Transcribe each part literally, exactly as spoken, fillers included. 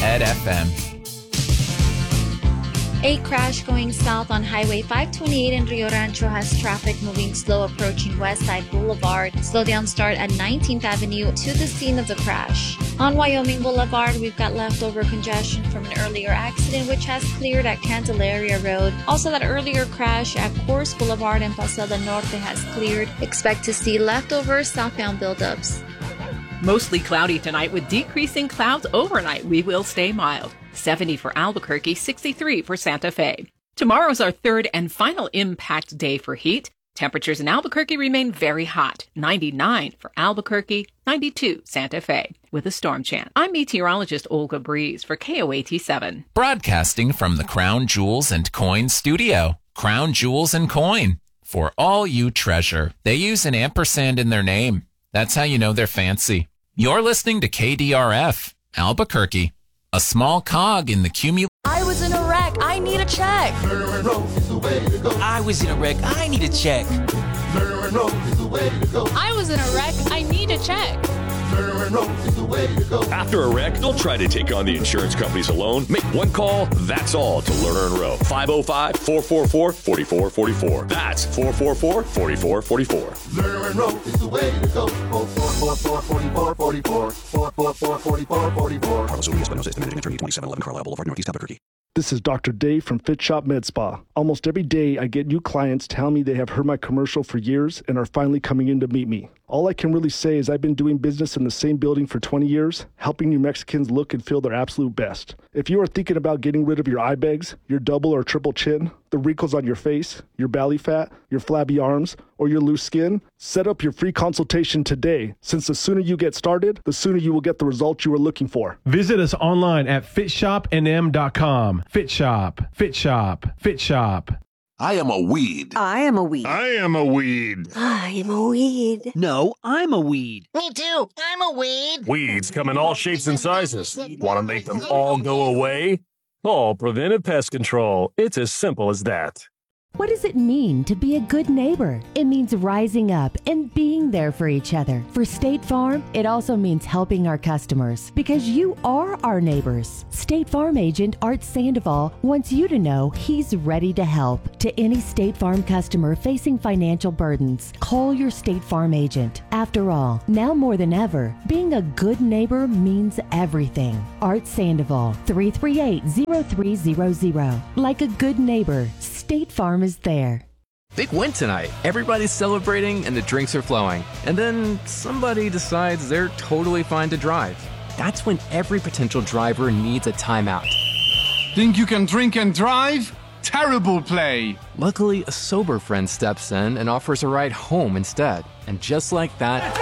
Ed F M. A crash going south on Highway five twenty-eight in Rio Rancho has traffic moving slow approaching Westside Boulevard. Slowdowns start at nineteenth Avenue to the scene of the crash. On Wyoming Boulevard, we've got leftover congestion from an earlier accident which has cleared at Candelaria Road. Also, that earlier crash at Coors Boulevard and Paseo del Norte has cleared. Expect to see leftover southbound buildups. Mostly cloudy tonight with decreasing clouds overnight. We will stay mild. seventy for Albuquerque, sixty-three for Santa Fe. Tomorrow's our third and final impact day for heat. Temperatures in Albuquerque remain very hot. ninety-nine for Albuquerque, ninety-two Santa Fe, with a storm chance. I'm meteorologist Olga Breeze for K O A T seven. Broadcasting from the Crown Jewels and Coin studio. Crown Jewels and Coin. For all you treasure. They use an ampersand in their name. That's how you know they're fancy. You're listening to K D R F, Albuquerque. A small cog in the cumulative. I was in a wreck. I need a check. I was in a wreck. I need a check. I was in a wreck. I need a check. After a wreck, don't try to take on the insurance companies alone. Make one call, that's all, to Lerner and Rowe. five oh five, four four four, four four four four. That's four four four, four four four four. Lerner and Rowe is the way to go. four four four, four four four four. four four four, four four four four. Carlos Urias, Espinosa, Managing Attorney, twenty-seven eleven Carlisle Boulevard, Northeast Albuquerque. This is Doctor Dave from Fit Shop Med Spa. Almost every day I get new clients tell me they have heard my commercial for years and are finally coming in to meet me. All I can really say is I've been doing business in the same building for twenty years, helping New Mexicans look and feel their absolute best. If you are thinking about getting rid of your eye bags, your double or triple chin, the wrinkles on your face, your belly fat, your flabby arms, or your loose skin, set up your free consultation today, since the sooner you get started, the sooner you will get the results you are looking for. Visit us online at fit shop n m dot com. Fit Shop, Fit Shop, Fit Shop. I am a weed. I am a weed. I am a weed. I am a weed. No, I'm a weed. Me too. I'm a weed. Weeds come in all shapes and sizes. Want to make them all go away? All Preventive Pest Control. It's as simple as that. What does it mean to be a good neighbor? It means rising up and being there for each other. For State Farm, it also means helping our customers because you are our neighbors. State Farm agent Art Sandoval wants you to know he's ready to help. To any State Farm customer facing financial burdens, call your State Farm agent. After all, now more than ever, being a good neighbor means everything. Art Sandoval, three three eight, zero three zero zero. Like a good neighbor, State Farm is there. Big win tonight. Everybody's celebrating and the drinks are flowing. And then somebody decides they're totally fine to drive. That's when every potential driver needs a timeout. Think you can drink and drive? Terrible play. Luckily, a sober friend steps in and offers a ride home instead. And just like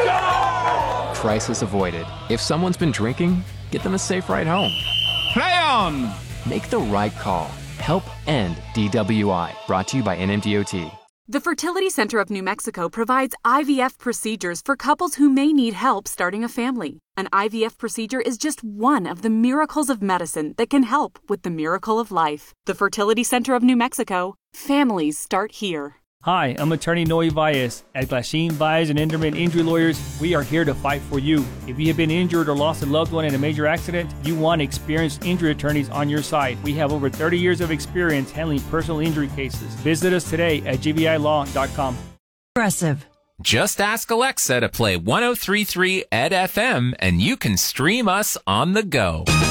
that, crisis avoided. If someone's been drinking, get them a safe ride home. Play on! Make the right call. Help end D W I. Brought to you by N M D O T. The Fertility Center of New Mexico provides I V F procedures for couples who may need help starting a family. An I V F procedure is just one of the miracles of medicine that can help with the miracle of life. The Fertility Center of New Mexico. Families start here. Hi, I'm attorney Noe Valles. At Glasheen, Valles and Enderman Injury Lawyers, we are here to fight for you. If you have been injured or lost a loved one in a major accident, you want experienced injury attorneys on your side. We have over thirty years of experience handling personal injury cases. Visit us today at g v i law dot com. Progressive. Just ask Alexa to play one oh three point three E D F M and you can stream us on the go.